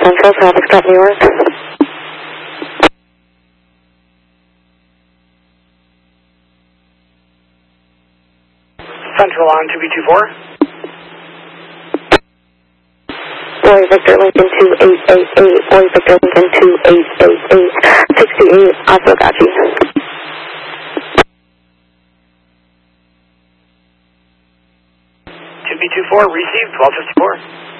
Central, traffic stop New York. Central on 2B24. Boy Victor Lincoln 2888, Boy Victor Lincoln 2888, 68, also got you. 2B24, received, 1254.